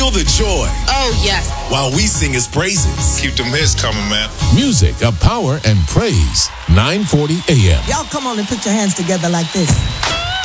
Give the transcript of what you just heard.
Feel the joy Oh, yes. while we sing his praises. Keep them hits coming, man. Music of power and praise. 940 AM. Y'all come on and put your hands together like this.